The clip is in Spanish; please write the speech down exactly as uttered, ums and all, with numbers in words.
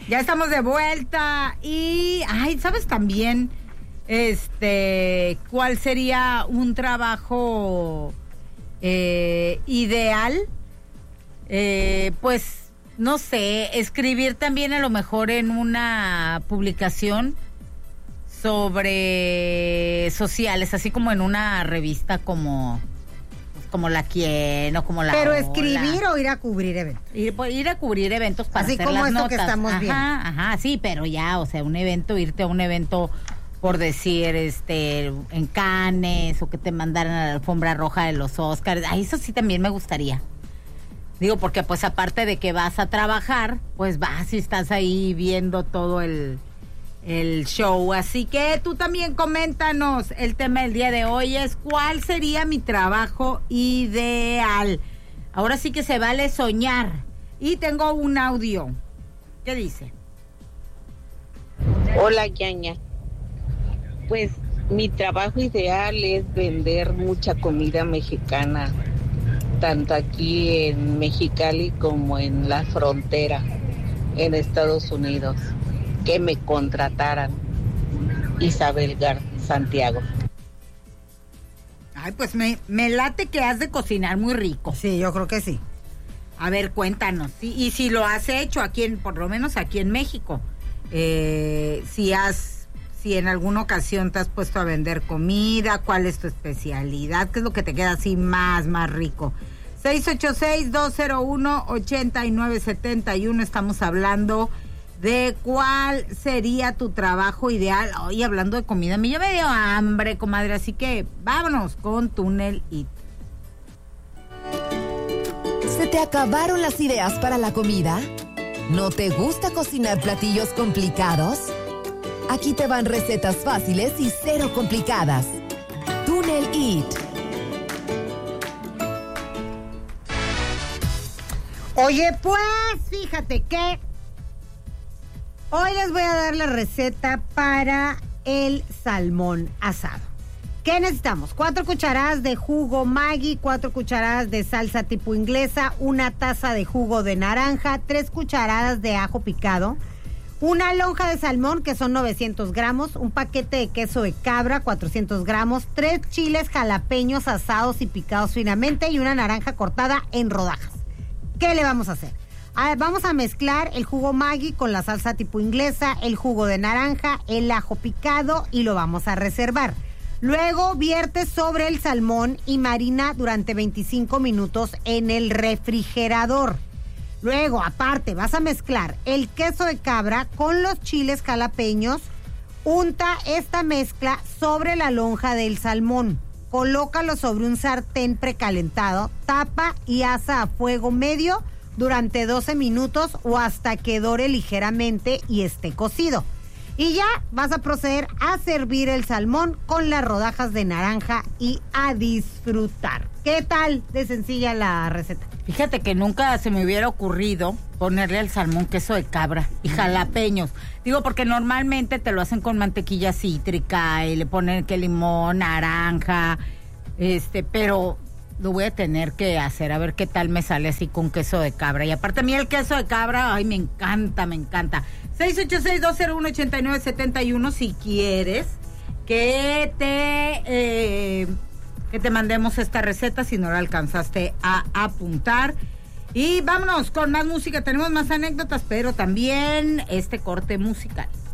Ya estamos de vuelta y, ay, ¿sabes también, este, cuál sería un trabajo eh, ideal? Eh, pues, no sé, escribir también a lo mejor en una publicación sobre sociales, así como en una revista como... como La Quién o como La Pero Ola. Escribir o ir a cubrir eventos. Ir, ir a cubrir eventos para así hacer como las esto notas. que estamos ajá, viendo. Ajá, sí, pero ya, o sea, un evento, irte a un evento, por decir, este, en Cannes, o que te mandaran a la alfombra roja de los Óscars. Ay, eso sí también me gustaría. Digo, porque pues aparte de que vas a trabajar, pues vas y estás ahí viendo todo el... el show, así que tú también coméntanos. El tema del día de hoy es ¿cuál sería mi trabajo ideal? Ahora sí que se vale soñar. Y tengo un audio. ¿Qué dice? Hola, Yaña. Pues mi trabajo ideal es vender mucha comida mexicana, tanto aquí en Mexicali como en la frontera, en Estados Unidos. Que me contrataran. Isabel Gar Santiago. Ay, pues me, me late que has de cocinar muy rico. Sí, yo creo que sí. A ver, cuéntanos. ¿sí? Y si lo has hecho aquí, en, por lo menos aquí en México, eh, si has, si en alguna ocasión te has puesto a vender comida, ¿cuál es tu especialidad? ¿Qué es lo que te queda así más, más rico? seis ocho seis, dos cero uno, ocho nueve siete uno. Estamos hablando de cuál sería tu trabajo ideal. Hoy hablando de comida, me llevé de hambre, comadre, así que vámonos con Túnel It. ¿Se te acabaron las ideas para la comida? ¿No te gusta cocinar platillos complicados? Aquí te van recetas fáciles y cero complicadas. Túnel It. Oye, pues, fíjate que hoy les voy a dar la receta para el salmón asado. ¿Qué necesitamos? Cuatro cucharadas de jugo Maggi, cuatro cucharadas de salsa tipo inglesa, una taza de jugo de naranja, tres cucharadas de ajo picado, una lonja de salmón que son novecientos gramos, un paquete de queso de cabra, cuatrocientos gramos, tres chiles jalapeños asados y picados finamente y una naranja cortada en rodajas. ¿Qué le vamos a hacer? Ah, vamos a mezclar el jugo Maggi con la salsa tipo inglesa, el jugo de naranja, el ajo picado y lo vamos a reservar. Luego vierte sobre el salmón y marina durante veinticinco minutos en el refrigerador. Luego, aparte, vas a mezclar el queso de cabra con los chiles jalapeños. Unta esta mezcla sobre la lonja del salmón. Colócalo sobre un sartén precalentado, tapa y asa a fuego medio durante doce minutos o hasta que dore ligeramente y esté cocido. Y ya vas a proceder a servir el salmón con las rodajas de naranja y a disfrutar. ¿Qué tal de sencilla la receta? Fíjate que nunca se me hubiera ocurrido ponerle al salmón queso de cabra y jalapeños. Digo, porque normalmente te lo hacen con mantequilla cítrica y le ponen que limón, naranja, este, pero lo voy a tener que hacer, a ver qué tal me sale así con queso de cabra. Y aparte a mí el queso de cabra, ay, me encanta, me encanta. seis ocho seis, dos cero uno, ocho nueve siete uno si quieres que te eh, que te mandemos esta receta, si no la alcanzaste a apuntar. Y vámonos con más música, tenemos más anécdotas, pero también este corte musical.